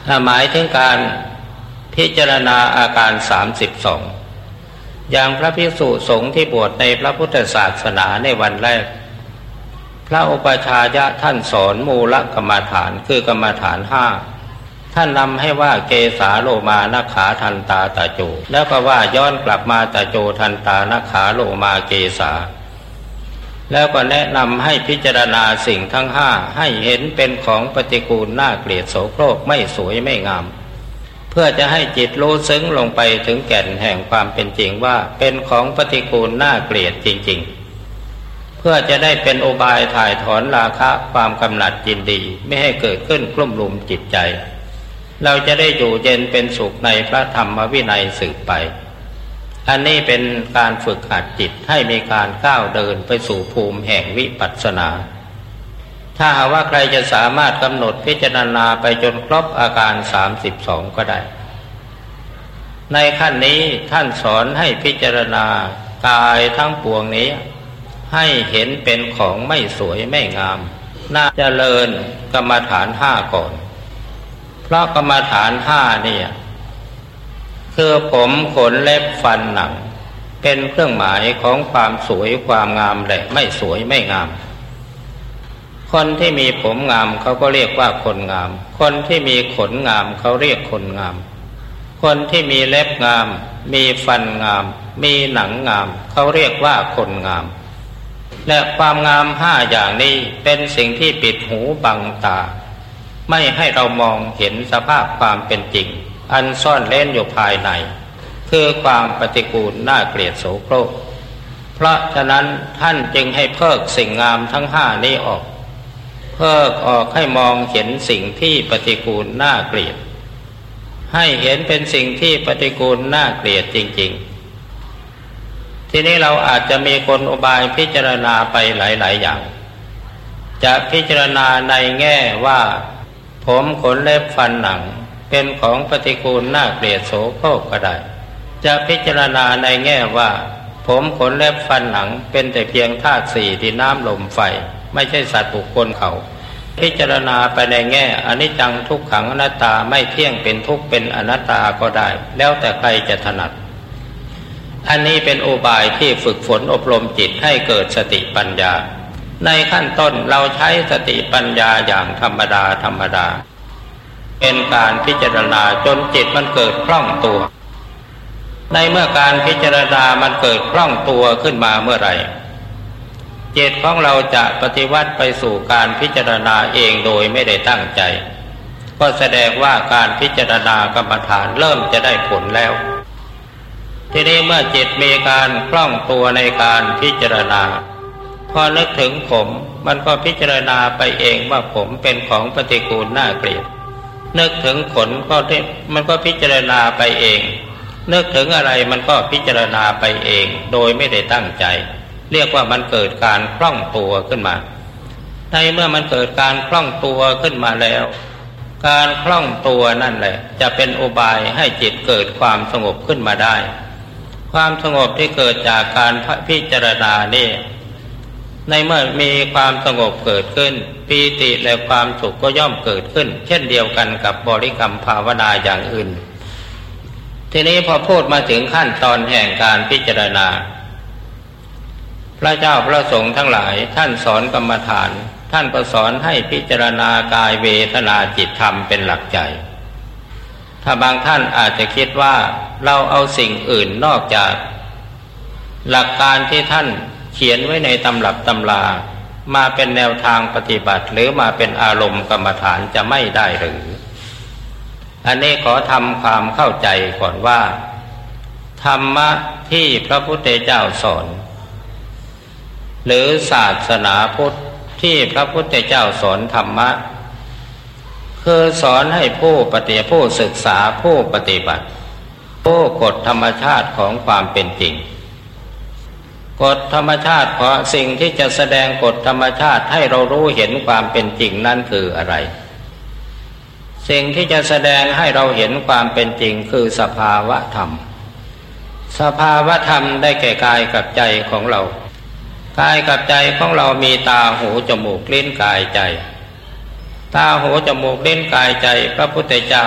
หมายถึงการพิจารณาอาการ32อย่างพระภิกษุสงฆ์ที่บวชในพระพุทธศาสนาในวันแรกพระอุปัชฌายะท่านสอนมูลกรรมฐานคือกรรมฐาน5ท่านนำให้ว่าเกสาโลมานะขาทันตาตะโจแล้วก็ว่าย้อนกลับมาตะโจทันตานะขาโลมาเกสาแล้วก็แนะนำให้พิจารณาสิ่งทั้ง5ให้เห็นเป็นของปฏิกูลน่าเกลียดโสโครกไม่สวยไม่งามเพื่อจะให้จิตรู้ซึ้งลงไปถึงแก่นแห่งความเป็นจริงว่าเป็นของปฏิกูลน่าเกลียดจริงๆเพื่อจะได้เป็นอุบายถ่ายถอนราคะความกำหนัดยินดีไม่ให้เกิดขึ้นกลุ่มรุมจิตใจเราจะได้อยู่เย็นเป็นสุขในพระธรรมวินัยสืบไปอันนี้เป็นการฝึกหัดจิตให้มีการก้าวเดินไปสู่ภูมิแห่งวิปัสสนาถ้าหากว่าใครจะสามารถกำหนดพิจารณาไปจนครบอาการ32ก็ได้ในขั้นนี้ท่านสอนให้พิจารณากายทั้งปวงนี้ให้เห็นเป็นของไม่สวยไม่งามน่าเจริญกรรมฐาน5ก่อนเพราะกรรมฐาน5เนี่ยคือผมขนเล็บฟันหนังเป็นเครื่องหมายของความสวยความงามและไม่สวยไม่งามคนที่มีผมงามเขาก็เรียกว่าคนงามคนที่มีขนงามเขาเรียกคนงามคนที่มีเล็บงามมีฟันงามมีหนังงามเขาเรียกว่าคนงามและความงาม5อย่างนี้เป็นสิ่งที่ปิดหูบังตาไม่ให้เรามองเห็นสภาพความเป็นจริงอันซ่อนเร้นอยู่ภายในคือความปฏิกูลน่าเกลียดโสโครกเพราะฉะนั้นท่านจึงให้เพิกสิ่งงามทั้ง5นี้ออกเพิกออกให้มองเห็นสิ่งที่ปฏิกูลน่าเกลียดให้เห็นเป็นสิ่งที่ปฏิกูลน่าเกลียดจริงๆทีนี้เราอาจจะมีกลอุบายพิจารณาไปหลายๆอย่างจะพิจารณาในแง่ว่าผมขนเล็บฟันหนังเป็นของปฏิกูลน่าเกลียดโสโครกก็ได้จะพิจารณาในแง่ว่าผมขนเล็บฟันหนังเป็นแต่เพียงธาตุ4ดินน้ำลมไฟไม่ใช่สัตว์บุคคลเขาพิจารณาไปในแง่อนิจจังทุกขังอนัตตาไม่เที่ยงเป็นทุกข์เป็นอนัตตาก็ได้แล้วแต่ใครจะถนัดอันนี้เป็นอุบายที่ฝึกฝนอบรมจิตให้เกิดสติปัญญาในขั้นต้นเราใช้สติปัญญาอย่างธรรมดาเป็นการพิจารณาจนจิตมันเกิดคล่องตัวในเมื่อการพิจารณามันเกิดคล่องตัวขึ้นมาเมื่อไหร่จิตของเราจะปฏิวัติไปสู่การพิจารณาเองโดยไม่ได้ตั้งใจก็แสดงว่าการพิจารณากรรมฐานเริ่มจะได้ผลแล้วทีนี้เมื่อจิตมีการคล่องตัวในการพิจารณาพอนึกถึงผมมันก็พิจารณาไปเองว่าผมเป็นของปฏิกูลน่าเกลียดนึกถึงขนมันก็พิจารณาไปเองนึกถึงอะไรมันก็พิจารณาไปเองโดยไม่ได้ตั้งใจเรียกว่ามันเกิดการคล่องตัวขึ้นมาในเมื่อมันเกิดการคล่องตัวขึ้นมาแล้วการคล่องตัวนั่นแหละจะเป็นอุบายให้จิตเกิดความสงบขึ้นมาได้ความสงบที่เกิดจากการพิจารณานี่ในเมื่อมีความสงบเกิดขึ้นปีติและความสุขก็ย่อมเกิดขึ้นเช่นเดียวกันกับบริกรรมภาวนาอย่างอื่นทีนี้พอพูดมาถึงขั้นตอนแห่งการพิจารณาพระเจ้าพระสงฆ์ทั้งหลายท่านสอนกรรมฐานท่านก็สอนให้พิจารณากายเวทนาจิตธรรมเป็นหลักใจถ้าบางท่านอาจจะคิดว่าเราเอาสิ่งอื่นนอกจากหลักการที่ท่านเขียนไว้ในตำรับตำรามาเป็นแนวทางปฏิบัติหรือมาเป็นอารมณ์กรรมฐานจะไม่ได้หรืออันนี้ขอทำความเข้าใจก่อนว่าธรรมะที่พระพุทธเจ้าสอนหรือศาสนาพุทธที่พระพุทธเจ้าสอนธรรมะคือสอนให้ผู้ศึกษาผู้ปฏิบัติผู้กฎธรรมชาติของความเป็นจริงกฎธรรมชาติของสิ่งที่จะแสดงกฎธรรมชาติให้เรารู้เห็นความเป็นจริงนั่นคืออะไรสิ่งที่จะแสดงให้เราเห็นความเป็นจริงคือสภาวะธรรมสภาวะธรรมได้แก่กายกับใจของเรากายกับใจของเรามีตาหูจมูกลิ้นกายใจตาหูจมูกลิ้นกายใจพระพุทธเจ้า